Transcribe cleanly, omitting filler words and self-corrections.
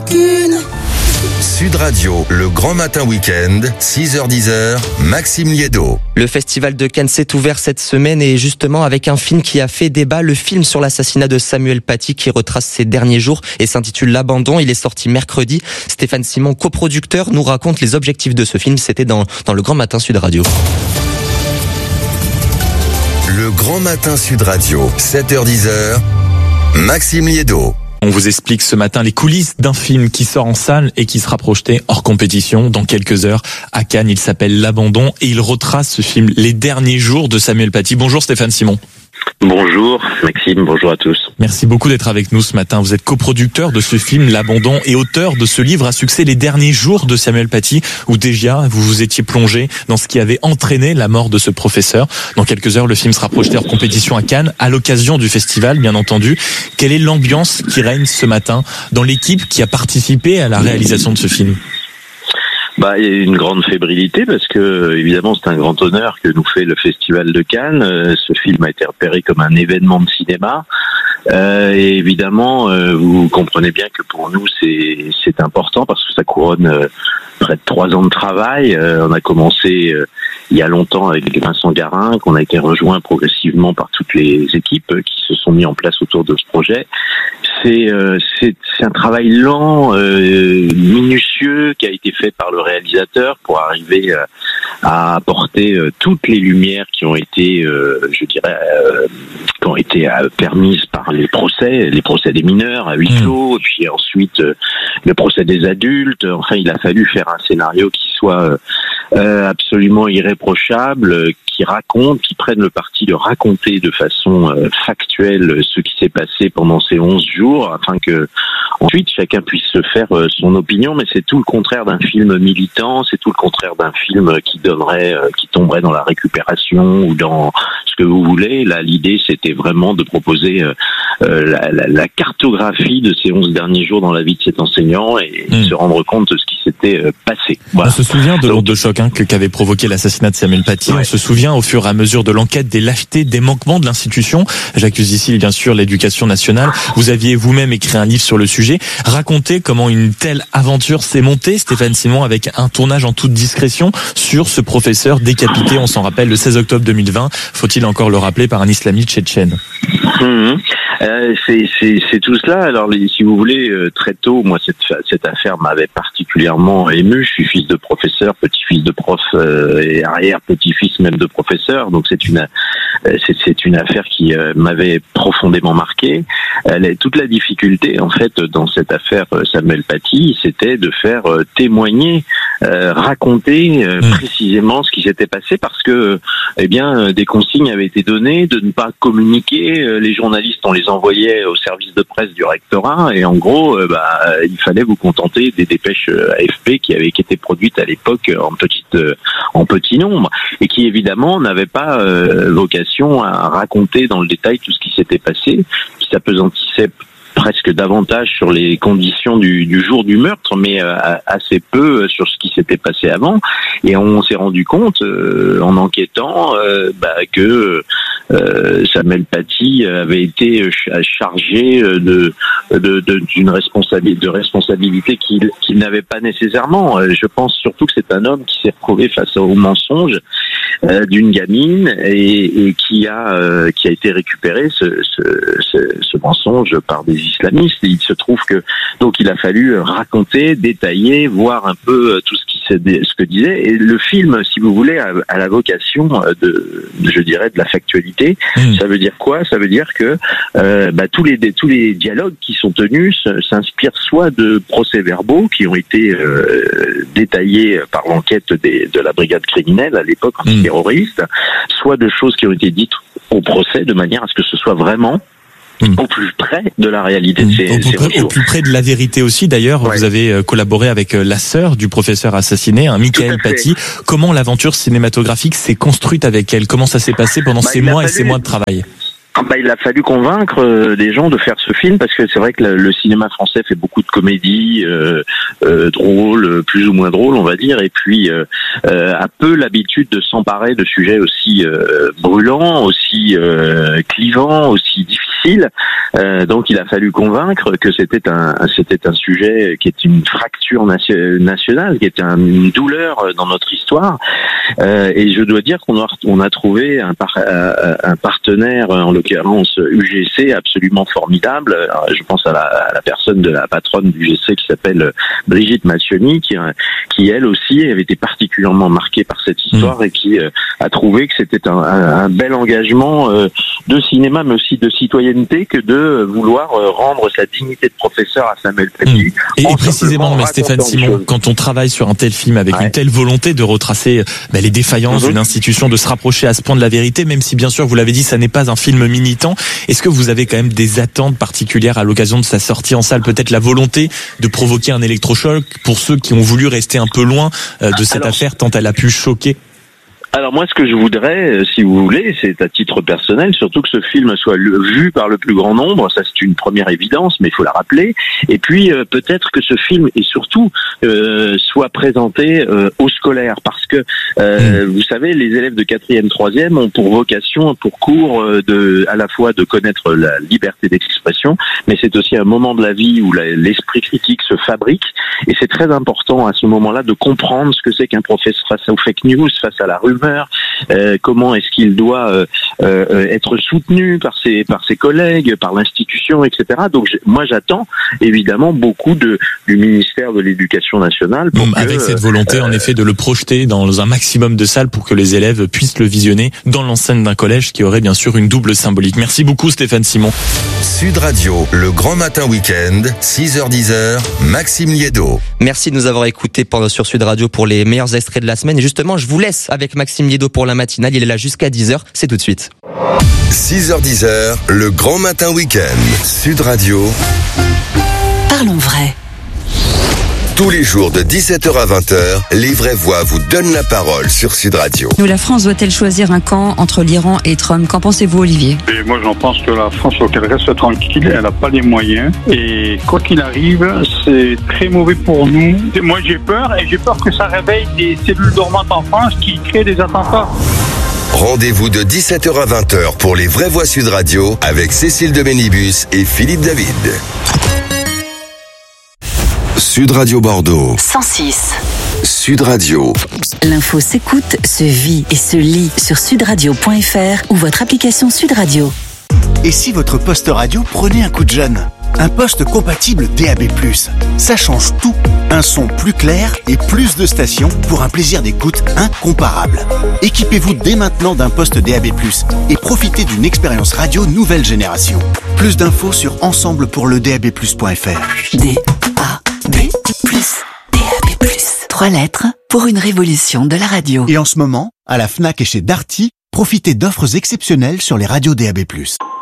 rancune. Sud Radio, le grand matin week-end, 6h-10h, Maxime Liédo. Le festival de Cannes s'est ouvert cette semaine et justement avec un film qui a fait débat, le film sur l'assassinat de Samuel Paty qui retrace ses derniers jours et s'intitule L'Abandon. Il est sorti mercredi. Stéphane Simon, coproducteur, nous raconte les objectifs de ce film. C'était dans le grand matin Sud Radio. Le grand matin Sud Radio, 7h-10h, Maxime Liédo. On vous explique ce matin les coulisses d'un film qui sort en salle et qui sera projeté hors compétition dans quelques heures à Cannes. Il s'appelle L'Abandon et il retrace ce film les derniers jours de Samuel Paty. Bonjour Stéphane Simon. Bonjour Maxime, bonjour à tous. Merci beaucoup d'être avec nous ce matin. Vous êtes coproducteur de ce film L'Abandon et auteur de ce livre à succès Les derniers jours de Samuel Paty, où déjà vous vous étiez plongé dans ce qui avait entraîné la mort de ce professeur. Dans quelques heures, le film sera projeté hors compétition à Cannes, à l'occasion du festival, bien entendu. Quelle est l'ambiance qui règne ce matin dans l'équipe qui a participé à la réalisation de ce film ? Il y a une grande fébrilité parce que, évidemment, c'est un grand honneur que nous fait le Festival de Cannes. Ce film a été repéré comme un événement de cinéma. Et évidemment, vous comprenez bien que pour nous, c'est important parce que ça couronne près de 3 ans de travail. On a commencé il y a longtemps avec Vincent Garin, qu'on a été rejoint progressivement par toutes les équipes qui se sont mis en place autour de ce projet. C'est un travail lent, minutieux, qui a été fait par le réalisateur pour arriver à apporter toutes les lumières qui ont été, permises par les procès des mineurs à huis clos, et puis ensuite le procès des adultes. Enfin, il a fallu faire un scénario qui soit absolument irréprochable, qui prenne le parti de raconter de façon factuelle ce qui s'est passé pendant ces 11 jours, afin que ensuite chacun puisse se faire son opinion. Mais c'est tout le contraire d'un film militant, c'est tout le contraire d'un film qui tomberait dans la récupération ou dans ce que vous voulez. Là, l'idée, c'était vraiment de proposer la cartographie de ces 11 derniers jours dans la vie de cet enseignant et se rendre compte de ce qui s'était passé. Voilà. On se souvient de l'onde de choc qu'avait provoqué l'assassinat de Samuel Paty. Ouais. On se souvient au fur et à mesure de l'enquête des lâchetés, des manquements de l'institution. J'accuse ici bien sûr l'éducation nationale. Vous aviez vous-même écrit un livre sur le sujet. Racontez comment une telle aventure s'est montée, Stéphane Simon, avec un tournage en toute discrétion sur ce professeur décapité, on s'en rappelle, le 16 octobre 2020. Faut-il encore le rappeler, par un islamiste tchétchène. C'est tout cela. Alors, si vous voulez, très tôt, moi, cette affaire m'avait particulièrement ému. Je suis fils de professeur, petit-fils de prof et arrière-petit-fils même de professeur. Donc, c'est une affaire qui m'avait profondément marqué. Toute la difficulté, en fait, dans cette affaire Samuel Paty, c'était de faire témoigner, raconter précisément ce qui s'était passé, parce que, des consignes avaient été données de ne pas communiquer. Les journalistes, on les envoyait au service de presse du rectorat, et en gros, il fallait vous contenter des dépêches AFP qui étaient produites à l'époque en petit nombre, et qui évidemment n'avaient pas vocation à raconter dans le détail tout ce qui s'était passé, qui s'apesantissait presque davantage sur les conditions du jour du meurtre, mais assez peu sur ce qui s'était passé avant. Et on s'est rendu compte, en enquêtant, que Samuel Paty avait été chargé d'une responsabilité qu'il n'avait pas nécessairement. Je pense surtout que c'est un homme qui s'est retrouvé face au mensonge d'une gamine et qui a été récupéré ce mensonge par des islamistes. Et il se trouve que donc il a fallu raconter, détailler, voir un peu tout ce que disait. Et le film, si vous voulez, a la vocation de la factualité. Ça veut dire quoi? Ça veut dire que tous les dialogues qui sont tenus s'inspirent soit de procès-verbaux qui ont été détaillés par l'enquête de la brigade criminelle à l'époque antiterroriste, soit de choses qui ont été dites au procès, de manière à ce que ce soit vraiment au plus près de la réalité de ces au plus près de la vérité aussi. D'ailleurs, vous avez collaboré avec la sœur du professeur assassiné, Michael Paty. Comment l'aventure cinématographique s'est construite avec elle? Comment ça s'est passé pendant ces mois et ces mois de travail? Il a fallu convaincre des gens de faire ce film, parce que c'est vrai que le cinéma français fait beaucoup de comédies drôles, plus ou moins drôles, on va dire, et puis a peu l'habitude de s'emparer de sujets aussi brûlants, aussi clivants, aussi difficiles difficile. Donc il a fallu convaincre que c'était un sujet qui est une fracture nationale, qui est une douleur dans notre histoire. Et je dois dire qu'on a trouvé un partenaire, en l'occurrence UGC, absolument formidable. Je pense à la personne de la patronne du UGC qui s'appelle Brigitte Massioni, qui elle aussi avait été particulièrement marquée par cette histoire et qui a trouvé que c'était un bel engagement de cinéma, mais aussi de citoyenneté, que de vouloir rendre sa dignité de professeur à Samuel Paty. Et précisément, mais Stéphane Simon, quand on travaille sur un tel film avec une telle volonté de retracer les défaillances d'une institution, de se rapprocher à ce point de la vérité, même si bien sûr, vous l'avez dit, ça n'est pas un film militant, est-ce que vous avez quand même des attentes particulières à l'occasion de sa sortie en salle? Peut-être la volonté de provoquer un électrochoc pour ceux qui ont voulu rester un peu loin de cette affaire tant elle a pu choquer? Alors moi, ce que je voudrais, si vous voulez, c'est à titre personnel, surtout que ce film soit vu par le plus grand nombre. Ça, c'est une première évidence, mais il faut la rappeler. Et puis peut-être que ce film, et surtout, soit présenté aux scolaires, parce que vous savez, les élèves de 4e, 3e ont pour vocation, pour cours, à la fois de connaître la liberté d'expression, mais c'est aussi un moment de la vie où l'esprit critique se fabrique. Et c'est très important à ce moment-là de comprendre ce que c'est qu'un professeur face aux fake news, face à la rumeur. Comment est-ce qu'il doit être soutenu par ses collègues, par l'institution, etc. Donc moi j'attends évidemment beaucoup du ministère de l'Éducation nationale pour avec cette volonté en effet de le projeter dans un maximum de salles pour que les élèves puissent le visionner dans l'enceinte d'un collège qui aurait bien sûr une double symbolique. Merci beaucoup Stéphane Simon. Sud Radio, le grand matin week-end, 6h-10h, Maxime Liédo. Merci de nous avoir écoutés sur Sud Radio pour les meilleurs extraits de la semaine. Et justement, je vous laisse avec Maxime Liédo pour la matinale. Il est là jusqu'à 10h. C'est tout de suite. 6h-10h, le grand matin week-end. Sud Radio. Parlons vrai. Tous les jours de 17h à 20h, les vraies voix vous donnent la parole sur Sud Radio. Nous, la France doit-elle choisir un camp entre l'Iran et Trump? Qu'en pensez-vous, Olivier? Et moi, j'en pense que la France, faut qu'elle reste tranquille. Elle n'a pas les moyens. Et quoi qu'il arrive, c'est très mauvais pour nous. Moi, j'ai peur, et j'ai peur que ça réveille des cellules dormantes en France qui créent des attentats. Rendez-vous de 17h à 20h pour les vraies voix Sud Radio avec Cécile de Bénibus et Philippe David. Sud Radio Bordeaux. 106. Sud Radio. L'info s'écoute, se vit et se lit sur sudradio.fr ou votre application Sud Radio. Et si votre poste radio prenait un coup de jeune? Un poste compatible DAB+. Ça change tout. Un son plus clair et plus de stations pour un plaisir d'écoute incomparable. Équipez-vous dès maintenant d'un poste DAB+, et profitez d'une expérience radio nouvelle génération. Plus d'infos sur ensemblepourledab+.fr. DAB+. 3 lettres pour une révolution de la radio. Et en ce moment, à la Fnac et chez Darty, profitez d'offres exceptionnelles sur les radios DAB+.